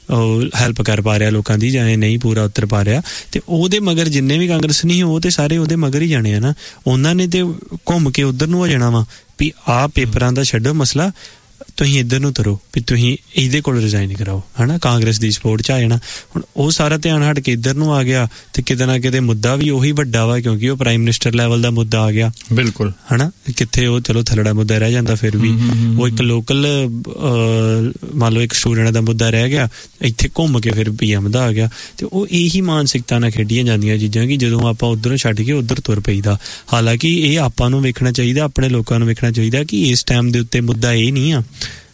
ਹੈਲਪ ਕਰ ਪਾ ਰਿਹਾ ਲੋਕਾਂ ਦੀ ਜਾਂ ਇਹ ਨਹੀਂ ਪੂਰਾ ਉੱਤਰ ਪਾ ਰਿਹਾ, ਤੇ ਉਹਦੇ ਮਗਰ ਜਿੰਨੇ ਵੀ ਕਾਂਗਰਸ ਨਹੀਂ ਉਹ ਤੇ ਸਾਰੇ ਉਹਦੇ ਮਗਰ ਹੀ ਜਾਣੇ ਆ ਨਾ। ਉਹਨਾਂ ਨੇ ਤੇ ਘੁੰਮ ਕੇ ਉੱਧਰ ਨੂੰ ਹੋ ਜਾਣਾ ਵਾ ਵੀ ਆਹ ਪੇਪਰਾਂ ਦਾ ਛੱਡੋ ਮਸਲਾ, ਤੁਸੀਂ ਇੱਧਰ ਨੂੰ ਤਰੋ ਵੀ ਤੁਸੀਂ ਇਹਦੇ ਕੋਲ ਰਿਜ਼ਾਈਨ ਕਰਾਓ, ਹਨਾ, ਕਾਂਗਰਸ ਦੀ ਸਪੋਰਟ 'ਚ ਆ ਜਾਣਾ। ਹੁਣ ਉਹ ਸਾਰਾ ਧਿਆਨ ਹਟ ਕੇ ਇੱਧਰ ਨੂੰ ਆ ਗਿਆ ਤੇ ਕਿਤੇ ਨਾ ਕਿਤੇ ਮੁੱਦਾ ਵੀ ਉਹੀ ਵੱਡਾ ਵਾ, ਕਿਉਂਕਿ ਉਹ ਪ੍ਰਾਈਮ ਮਿਨਿਸਟਰ ਲੈਵਲ ਦਾ ਮੁੱਦਾ ਆ ਗਿਆ। ਬਿਲਕੁਲ, ਹਨਾ, ਕਿੱਥੇ ਉਹ ਚਲੋ ਥੱਲੜਾ ਮੁੱਦਾ ਰਹਿ ਜਾਂਦਾ, ਫਿਰ ਵੀ ਉਹ ਇੱਕ ਲੋਕਲ ਮੰਨ ਲਓ ਇੱਕ ਸਟੂਡੈਂਟ ਦਾ ਮੁੱਦਾ ਰਹਿ ਗਿਆ, ਇੱਥੇ ਘੁੰਮ ਕੇ ਫਿਰ ਪੀ ਐਮ ਦਾ ਆ ਗਿਆ। ਤੇ ਉਹ ਇਹੀ ਮਾਨਸਿਕਤਾ ਨਾਲ ਖੇਡੀਆਂ ਜਾਂਦੀਆਂ ਚੀਜ਼ਾਂ ਕਿ ਜਦੋਂ ਆਪਾਂ ਉੱਧਰੋਂ ਛੱਡ ਕੇ ਉੱਧਰ ਤੁਰ ਪਈਦਾ। ਹਾਲਾਂਕਿ ਇਹ ਆਪਾਂ ਨੂੰ ਵੇਖਣਾ ਚਾਹੀਦਾ, ਆਪਣੇ ਲੋਕਾਂ ਨੂੰ ਵੇਖਣਾ ਚਾਹੀਦਾ ਕਿ ਇਸ ਟਾਈਮ ਦੇ ਉੱਤੇ ਮੁੱਦਾ ਇਹ ਨਹੀਂ ਆ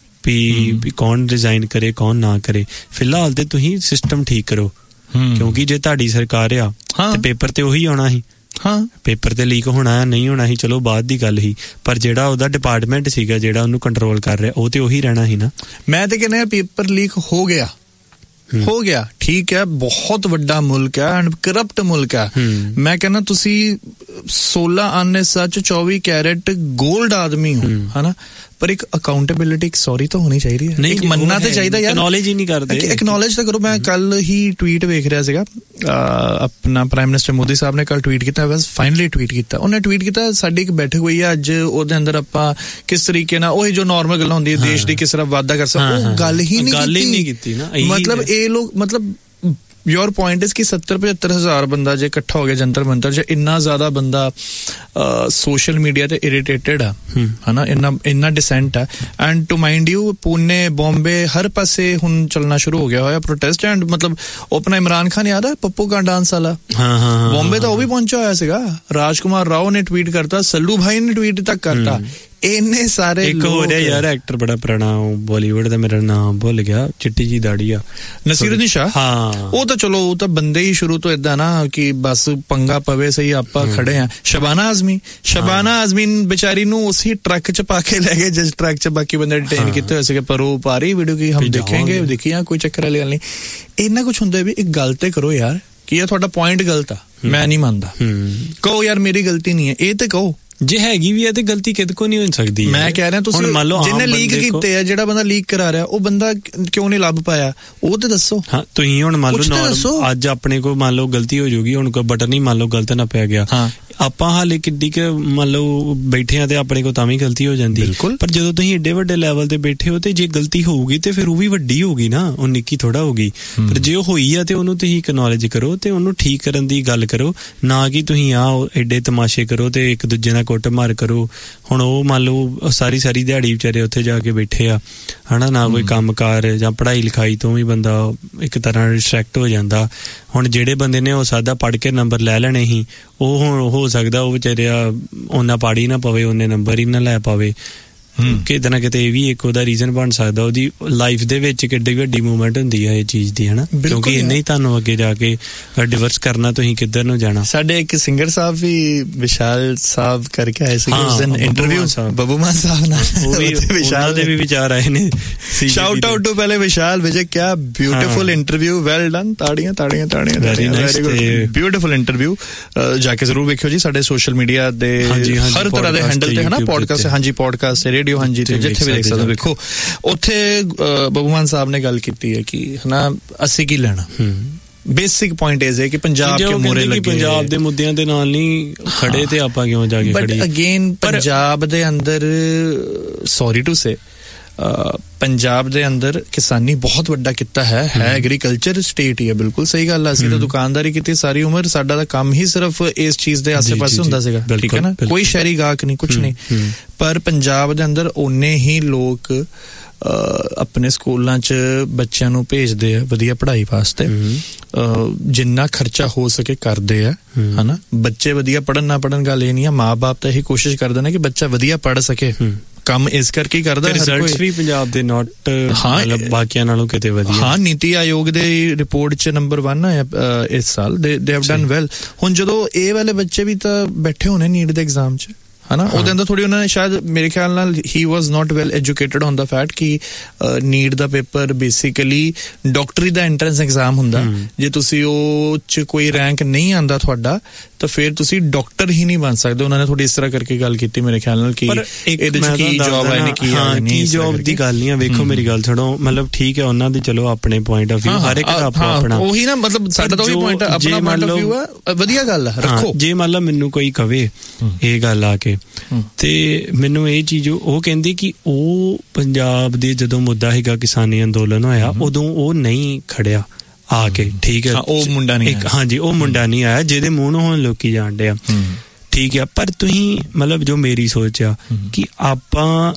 ਵੀ ਕੌਣ ਰਿਜ਼ਾਈਨ ਕਰੇ ਕੌਣ ਨਾ ਕਰੇ। ਫਿਲਹਾਲ ਤੇ ਤੁਸੀਂ ਸਿਸਟਮ ਠੀਕ ਕਰੋ, ਕਿਉਂਕਿ ਜੇ ਤੁਹਾਡੀ ਸਰਕਾਰ ਆ ਤੇ ਪੇਪਰ ਤੇ ਉਹੀ ਆਉਣਾ ਸੀ, ਹਾਂ ਪੇਪਰ ਤੇ ਲੀਕ ਹੋਣਾ ਨਹੀਂ ਹੋਣਾ ਸੀ ਚਲੋ ਬਾਅਦ ਦੀ ਗੱਲ ਸੀ, ਪਰ ਜਿਹੜਾ ਉਹਦਾ ਡਿਪਾਰਟਮੈਂਟ ਸੀਗਾ ਜਿਹੜਾ ਉਹਨੂੰ ਕੰਟਰੋਲ ਕਰ ਰਿਹਾ ਉਹ ਤੇ ਉਹੀ ਰਹਿਣਾ ਸੀ ਨਾ। ਮੈਂ ਤੇ ਕਹਿੰਦਾ ਪੇਪਰ ਲੀਕ ਹੋ ਗਿਆ ਹੋ ਗਿਆ ਠੀਕ ਹੈ, ਬਹੁਤ ਵੱਡਾ ਮੁਲਕ ਹੈ ਐਂਡ ਕਰਪਟ ਮੁਲਕ ਹੈ। ਮੈਂ ਕਹਿੰਦਾ ਤੁਸੀਂ ਸੋਲਾਂ ਆਨੇ ਸੱਚ ਚੌਵੀ ਕੈਰੇਟ ਗੋਲਡ ਆਦਮੀ ਹੋ, ਹਨਾ, ਪਰ ਇੱਕ ਅਕਾਊਂਟੇਬਿਲਿਟੀ, ਇੱਕ ਸੌਰੀ ਤਾਂ ਹੋਣੀ ਚਾਹੀਦੀ ਹੈ, ਇੱਕ ਮੰਨਣਾ ਤੇ ਚਾਹੀਦਾ ਯਾਰ। ਐਕਨੋਲੇਜ ਹੀ ਨਹੀਂ ਕਰਦੇ, ਐਕਨੋਲੇਜ ਤਾਂ ਕਰੋ। ਮੈਂ ਕੱਲ ਹੀ ਟਵੀਟ ਵੇਖ ਰਿਹਾ ਸੀਗਾ, ਆਪਣਾ ਪ੍ਰਾਈਮ ਮਿਨਿਸਟਰ ਮੋਦੀ ਸਾਹਿਬ ਨੇ ਕੱਲ ਟਵੀਟ ਕੀਤਾ, ਬਸ ਫਾਈਨਲੀ ਟਵੀਟ ਕੀਤਾ ਉਹਨੇ, ਟਵੀਟ ਕੀਤਾ ਸਾਡੀ ਇੱਕ ਬੈਠਕ ਹੋਈ ਹੈ ਅੱਜ, ਉਹਦੇ ਅੰਦਰ ਆਪਾਂ ਕਿਸ ਤਰੀਕੇ ਨਾਲ ਉਹੀ ਜੋ ਨਾਰਮਲ ਗੱਲਾਂ ਹੁੰਦੀ ਹੈ ਦੇਸ਼ ਦੀ ਕਿਸ ਤਰ੍ਹਾਂ ਵਾਧਾ ਕਰ ਸਕਦੇ, ਉਹ ਗੱਲ ਹੀ ਨਹੀਂ ਕੀਤੀ ਨਾ। ਮਤਲਬ ਇਹ ਲੋਕ ਮਤਲਬ योर पॉइंट इज कि सत्तर पचहत्तर हजार बंदा जे इकट्ठा हो गया जंतर मंतर च, इन्ना ज्यादा बंदा सोशल मीडिया ते इरिटेटेड है, है ना, इन्ना इन्ना डिसेंट है। And to mind you Pune Bombay हर पासे हुन चलना शुरू हो गया होया प्रोटेस्ट। एंड मतलब अपना इमरान खान याद है पप्पू का डांस वाला, बॉम्बे तो वो भी पहुंचा होया सीगा, राजकुमार राव ने ट्वीट करता, सल्लू भाई ने ट्वीट तक करता। ਇੰਨੇ ਸਾਰੇ ਇੱਕ ਹੋ ਰਿਹਾ ਯਾਰ ਐਕਟਰ ਬੜਾ ਪੁਰਾਣਾ ਬਾਲੀਵੁੱਡ ਦਾ, ਮੇਰਾ ਨਾਮ ਭੁੱਲ ਗਿਆ, ਚਿੱਟੀ ਜੀ ਦਾੜੀ ਆ, ਨਸੀਰੁਦੀਨ ਸ਼ਾਹ। ਹਾਂ ਉਹ ਤਾਂ ਚਲੋ ਉਹ ਤਾਂ ਬੰਦੇ ਹੀ ਸ਼ੁਰੂ ਤੋਂ ਏਦਾਂ ਨਾ ਕਿ ਬਸ ਪੰਗਾ ਪਵੇ ਸਹੀ ਆਪਾਂ ਖੜੇ ਆ। ਸ਼ਬਾਨਾ ਆਜ਼ਮੀ ਸ਼ਬਾਨਾ ਆਜ਼ਮੀ ਵਿਚਾਰੀ ਨੂੰ ਉਸੇ ਟਰੱਕ ਚ ਪਾ ਕੇ ਲੈ ਗਏ ਜਿਸ ਟਰੱਕ ਚ ਬਾਕੀ ਬੰਦੇ ਡਿਟੇਨ ਕੀਤੇ ਹੋਏ ਸੀਗੇ, ਪਰ ਉਹ ਪਾ ਰਹੀ ਵੀਡੀਓ ਕੀ ਹਮ ਦੇਖਾਂਗੇ ਦੇਖੀਆਂ, ਕੋਈ ਚੱਕਰ ਵਾਲੀ ਗੱਲ ਨਹੀਂ। ਇੰਨਾ ਕੁਛ ਹੁੰਦਾ ਵੀ ਇੱਕ ਗੱਲ ਤੇ ਕਰੋ ਯਾਰ ਕਿ ਇਹ ਤੁਹਾਡਾ ਪੁਆਇੰਟ ਗਲਤ ਆ, ਮੈਂ ਨਹੀਂ ਮੰਨਦਾ, ਕਹੋ ਯਾਰ ਮੇਰੀ ਗਲਤੀ ਨਹੀਂ ਹੈ, ਇਹ ਤੇ ਕਹੋ। ਜੇ ਹੈਗੀ ਵੀ ਹੈ ਤੇ ਗਲਤੀ ਕਿਹਦੇ ਕੋ ਨਹੀਂ ਹੋ ਸਕਦੀ। ਮੈਂ ਕਹਿ ਰਿਹਾ ਤੁਸੀਂ ਜਿਹਨੇ ਲੀਕ ਕੀਤੇ ਆ, ਜਿਹੜਾ ਬੰਦਾ ਲੀਕ ਕਰਾ ਰਿਹਾ ਉਹ ਬੰਦਾ ਕਿਉਂ ਨਹੀਂ ਲੱਭ ਪਾਇਆ, ਉਹ ਤੇ ਦੱਸੋ। ਹਾਂ ਤੁਸੀਂ ਹੁਣ ਮੰਨ ਲਓ ਅੱਜ ਆਪਣੇ ਕੋ ਮੰਨ ਲਓ ਗਲਤੀ ਹੋ ਜਾਊਗੀ, ਹੁਣ ਕੋਈ ਬਟਨ ਹੀ ਮੰਨ ਲਓ ਗਲਤ ਨਾ ਪਿਆ ਗਿਆ, ਆਪਾਂ ਹਾਲੇ ਕਿੱਡੀ ਕਿ ਮੰਨ ਲਓ ਬੈਠੇ ਆ ਤੇ ਆਪਣੇ ਕੋ ਤਾਂ ਵੀ ਗਲਤੀ ਹੋ ਜਾਂਦੀ, ਪਰ ਜਦੋਂ ਤੁਸੀਂ ਏਡੇ ਵੱਡੇ ਲੈਵਲ ਤੇ ਬੈਠੇ ਹੋ ਤੇ ਜੇ ਗਲਤੀ ਹੋਊਗੀ ਤੇ ਫਿਰ ਉਹ ਵੀ ਵੱਡੀ ਹੋਊਗੀ ਨਾ, ਉਹ ਨਿੱਕੀ ਥੋੜਾ ਹੋਊਗੀ। ਪਰ ਜੇ ਉਹ ਹੋਈ ਆ ਤੇ ਉਹਨੂੰ ਤੁਸੀਂ ਐਕਨੋਲੇਜ ਕਰੋ ਤੇ ਉਹਨੂੰ ਠੀਕ ਕਰਨ ਦੀ ਗੱਲ ਕਰੋ, ਨਾ ਕਿ ਤੁਸੀਂ ਆ ਏਡੇ ਤਮਾਸ਼ੇ ਕਰੋ ਤੇ ਇੱਕ ਦੂਜੇ ਨਾਲ ਕੁੱਟ ਮਾਰ ਕਰੋ। ਹੁਣ ਉਹ ਮੰਨ ਲਓ ਸਾਰੀ ਸਾਰੀ ਦਿਹਾੜੀ ਵਿਚਾਰੇ ਉੱਥੇ ਜਾ ਕੇ ਬੈਠੇ ਆ, ਹਨਾ, ਨਾ ਕੋਈ ਕੰਮ ਕਾਰ ਜਾਂ ਪੜ੍ਹਾਈ ਲਿਖਾਈ ਤੋਂ ਵੀ ਬੰਦਾ ਇੱਕ ਤਰ੍ਹਾਂ ਡਿਸਟਰੈਕਟ ਹੋ ਜਾਂਦਾ। ਹੁਣ ਜਿਹੜੇ ਬੰਦੇ ਨੇ ਉਹ ਸਾਦਾ ਪੜ੍ਹ ਕੇ ਨੰਬਰ ਲੈ ਲੈਣੇ ਸੀ, ਉਹ ਹੁਣ ਹੋ ਸਕਦਾ ਉਹ ਵਿਚਾਰਿਆ ਉਹਨਾਂ ਪੜ੍ਹ ਹੀ ਨਾ ਪਵੇ, ਉਹਨੇ ਨੰਬਰ ਹੀ ਨਾ ਲੈ ਪਾਵੇ, ਕਿਤੇ ਨਾ ਕਿਤੇ ਇਹ ਵੀ ਇੱਕ ਉਹਦਾ ਰੀਜ਼ਨ ਬਣ ਸਕਦਾ, ਉਹਦੀ ਲਾਈਫ ਦੇ ਵਿੱਚ ਕਿੱਡੀ ਵੱਡੀ ਮੂਵਮੈਂਟ ਹੁੰਦੀ ਹੈ ਇਹ ਚੀਜ਼ ਦੀ, ਹਨਾ, ਕਿਉਂਕਿ ਇੰਨੇ ਹੀ ਤੁਹਾਨੂੰ ਅੱਗੇ ਜਾ ਕੇ ਡਿਵਰਸ ਕਰਨਾ, ਤੁਸੀਂ ਕਿੱਧਰ ਨੂੰ ਜਾਣਾ। ਸਾਡੇ ਇੱਕ ਸਿੰਗਰ ਸਾਹਿਬ ਵੀ ਵਿਸ਼ਾਲ ਸਾਹਿਬ ਕਰਕੇ ਆਏ ਸੀ ਉਸ ਦਿਨ ਇੰਟਰਵਿਊ, ਬੱਬੂ ਮਾਨ ਸਾਹਿਬ ਨਾਲ, ਉਹ ਵੀ ਵਿਸ਼ਾਲ ਦੇ ਵੀ ਵਿਚਾਰ ਆਏ ਨੇ। ਸ਼ਾਊਟ ਆਊਟ ਟੂ ਪਹਿਲੇ ਵਿਸ਼ਾਲ ਵਿਜੇ, ਕਿਆ ਬਿਊਟੀਫੁਲ ਇੰਟਰਵਿਊ, ਵੈਲ ਡਨ, ਤਾੜੀਆਂ ਤਾੜੀਆਂ ਤਾੜੀਆਂ, ਵੈਰੀ ਨਾਈਸ, ਬਿਊਟੀਫੁਲ ਇੰਟਰਵਿਊ। ਜਾ ਕੇ ਜ਼ਰੂਰ ਵੇਖਿਓ ਜੀ ਸਾਡੇ ਸੋਸ਼ਲ ਮੀਡੀਆ ਦੇ ਹਰ ਤਰ੍ਹਾਂ ਦੇ ਹੈਂਡਲ ਤੇ, ਹਨਾ, ਪੋਡਕਾਸਟ, ਹਾਂਜੀ ਪੋਡਕਾਸਟ, ਰੇਡੀਓ, ਹਾਂਜੀ, ਤੇ ਜਿੱਥੇ ਵੀ ਦੇਖ ਸਕਦੇ ਵੇਖੋ। ਉੱਥੇ ਬੱਬੂ ਮਾਨ ਸਾਹਿਬ ਨੇ ਗੱਲ ਕੀਤੀ ਹੈ ਕਿ ਹਨਾ ਅਸੀਂ ਕੀ ਲੈਣਾ, ਬੇਸਿਕ ਪੁਆਇੰਟ ਇਹ ਹੈ ਕਿ ਪੰਜਾਬ ਕਿਉਂ ਮੋਰੇ ਲੱਗੇ, ਪੰਜਾਬ ਦੇ ਮੁੱਦਿਆਂ ਦੇ ਨਾਲ ਨਹੀਂ ਖੜੇ ਤੇ ਆਪਾਂ ਕਿਉਂ ਜਾ ਕੇ ਖੜੇ। ਬਟ ਅਗੇਨ ਪੰਜਾਬ ਦੇ ਅੰਦਰ, ਸੌਰੀ ਟੂ ਸੇ, ਪੰਜਾਬ ਦੇ ਅੰਦਰ ਕਿਸਾਨੀ ਬਹੁਤ ਵੱਡਾ ਕਿੱਤਾ ਹੈ, ਹੈ ਐਗਰੀਕਲਚਰ ਸਟੇਟ ਹੀ ਹੈ, ਬਿਲਕੁਲ ਸਹੀ ਗੱਲ ਹੈ। ਅਸੀਂ ਤਾਂ ਦੁਕਾਨਦਾਰੀ ਕੀਤੀ ਸਾਰੀ ਉਮਰ, ਸਾਡਾ ਤਾਂ ਕੰਮ ਹੀ ਸਿਰਫ ਇਸ ਚੀਜ਼ ਦੇ ਆਸੇ ਪਾਸੇ ਹੁੰਦਾ ਸੀਗਾ, ਠੀਕ ਹੈ ਨਾ, ਕੋਈ ਸ਼ਹਿਰੀ ਗਾਹਕ ਨਹੀਂ, ਕੁਛ ਨਹੀਂ। ਪਰ ਪੰਜਾਬ ਦੇ ਅੰਦਰ ਓਨੇ ਹੀ ਲੋਕ ਆਪਣੇ ਸਕੂਲਾਂ 'ਚ ਬੱਚਿਆਂ ਨੂੰ ਭੇਜਦੇ ਆ ਵਧੀਆ ਪੜ੍ਹਾਈ ਵਾਸਤੇ, ਜਿੰਨਾ ਖਰਚਾ ਹੋ ਸਕੇ ਕਰਦੇ ਆ, ਹਨਾ। ਬੱਚੇ ਵਧੀਆ ਪੜ੍ਹਨ ਨਾ ਪੜ੍ਹਨ ਗੱਲ ਇਹ ਨਹੀਂ ਆ, ਮਾਂ ਬਾਪ ਤਾਂ ਇਹੀ ਕੋਸ਼ਿਸ਼ ਕਰਦੇ ਨੇ ਕਿ ਬੱਚਾ ਵਧੀਆ ਪੜ੍ਹ ਸਕੇ, ਕੰਮ ਇਸ ਕਰਕੇ ਹੀ ਕਰਦਾ। ਰਿਜ਼ਲਟਸ ਵੀ ਪੰਜਾਬ ਦੇ ਨਾਟ ਮਤਲਬ ਬਾਕੀਆਂ ਨਾਲੋਂ ਕਿਤੇ ਵਧੀਆ। ਹਾਂ, ਨੀਤੀ ਆਯੋਗ ਦੇ ਰਿਪੋਰਟ 'ਚ ਨੰਬਰ ਇੱਕ ਆਇਆ ਇਸ ਸਾਲ, ਦੇ ਦੇ ਹੈਵ ਡਨ ਵੈਲ। ਹੁਣ ਜਦੋਂ ਇਹ ਵਾਲੇ ਬੱਚੇ ਵੀ ਤਾਂ ਬੈਠੇ ਹੋਣੇ ਨੀਟ ਦੇ ਐਗਜ਼ਾਮ 'ਚ, ਹਨਾ, ਉਹਦੇ ਅੰਦਰ ਥੋੜੀ ਉਹਨਾਂ ਨੇ ਸ਼ਾਇਦ ਮੇਰੇ ਖਿਆਲ ਨਾਲ ਹੀ ਵਾਜ਼ ਨਾਟ well educated on the fact ਕਿ ਨੀਟ ਦਾ ਪੇਪਰ ਬੇਸਿਕਲੀ ਡਾਕਟਰੀ ਦਾ ਐਂਟਰੈਂਸ ਐਗਜ਼ਾਮ ਹੁੰਦਾ। ਜੇ ਤੁਸੀਂ ਉਹ 'ਚ ਕੋਈ ਰੈਂਕ ਨਹੀਂ ਆਂਦਾ ਤੁਹਾਡਾ ਤਾਂ ਫਿਰ ਤੁਸੀਂ ਡਾਕਟਰ ਹੀ ਨਹੀਂ ਬਣ ਸਕਦੇ। ਉਹਨਾਂ ਨੇ ਥੋੜੀ ਇਸ ਤਰ੍ਹਾਂ ਕਰਕੇ ਗੱਲ ਕੀਤੀ ਮੇਰੇ ਖਿਆਲ ਨਾਲ ਕਿ ਇਹਦੇ 'ਚ ਕੀ ਜੌਬ ਆਏ ਨੇ, ਕੀ ਆ ਨਹੀਂ, ਜੌਬ ਦੀ ਗੱਲ ਨਹੀਂ ਆ। ਵੇਖੋ ਮੇਰੀ ਗੱਲ ਸੁਣੋ, ਮਤਲਬ ਠੀਕ ਹੈ ਉਹਨਾਂ ਦੇ ਚਲੋ ਆਪਣੇ ਪੁਆਇੰਟ ਆਫ ਵਿਊ, ਹਰ ਇੱਕ ਦਾ ਆਪਣਾ ਆਪਣਾ, ਉਹੀ ਨਾ, ਮਤਲਬ ਸਾਡਾ ਤਾਂ ਉਹੀ ਪੁਆਇੰਟ, ਆਪਣਾ ਪੁਆਇੰਟ ਆਫ ਵਿਊ ਆ, ਵਧੀਆ ਗੱਲ ਆ, ਰੱਖੋ। ਜੇ ਮੰਨ ਲਾ ਮੈਨੂੰ ਕੋਈ ਕਵੇ ਇਹ ਗੱਲ ਆ ਕੇ, ਤੇ ਮੈਨੂੰ ਇਹ ਚੀਜ਼ ਉਹ ਕਹਿੰਦੀ ਕਿ ਉਹ ਪੰਜਾਬ ਦੇ ਜਦੋਂ ਮੁੱਦਾ ਹੈਗਾ ਕਿਸਾਨੀ ਅੰਦੋਲਨ ਹੋਇਆ ਉਦੋਂ ਉਹ ਨਹੀਂ ਖੜਿਆ ਆ ਕੇ, ਠੀਕ ਹੈ, ਉਹ ਮੁੰਡਾ ਨਹੀਂ, ਹਾਂਜੀ ਉਹ ਮੁੰਡਾ ਨਹੀਂ ਆਇਆ ਜਿਹਦੇ ਮੂੰਹ ਨੂੰ ਹੁਣ ਲੋਕੀ ਜਾਣਦੇ ਆ, ਠੀਕ ਹੈ। ਪਰ ਤੁਸੀਂ ਮਤਲਬ ਜੋ ਮੇਰੀ ਸੋਚ ਆ ਕਿ ਆਪਾਂ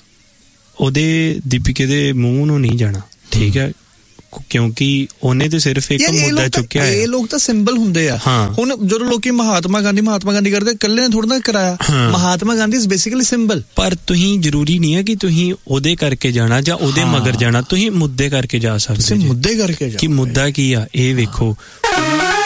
ਉਹਦੇ ਦੀਪਿਕੇ ਦੇ ਮੂੰਹ ਨੂੰ ਨਹੀਂ ਜਾਣਾ, ਠੀਕ ਹੈ, ਕਿਉਂਕਿ ਉਹਨੇ ਤੇ ਸਿਰਫ ਇੱਕ ਮੁੱਦਾ ਚੁੱਕਿਆ ਹੈ। ਇਹ ਲੋਕ ਤਾਂ ਸਿੰਬਲ ਹੁੰਦੇ ਆ। ਹੁਣ ਜਦੋਂ ਲੋਕੀ ਮਹਾਤਮਾ ਗਾਂਧੀ ਮਹਾਤਮਾ ਗਾਂਧੀ ਕਰਦੇ, ਇਕੱਲੇ ਨੇ ਥੋੜਾ ਨਾ ਕਰਾਇਆ, Mahatma Gandhi is basically symbol. ਪਰ ਤੁਸੀਂ ਜ਼ਰੂਰੀ ਨਹੀਂ ਹੈ ਕਿ ਤੁਸੀਂ ਉਹਦੇ ਕਰਕੇ ਜਾਣਾ ਜਾਂ ਉਹਦੇ ਮਗਰ ਜਾਣਾ, ਤੁਸੀਂ ਮੁੱਦੇ ਕਰਕੇ ਜਾ ਸਕਦੇ, ਮੁੱਦੇ ਕਰਕੇ ਕਿ ਮੁੱਦਾ ਕੀ ਆ ਇਹ ਵੇਖੋ।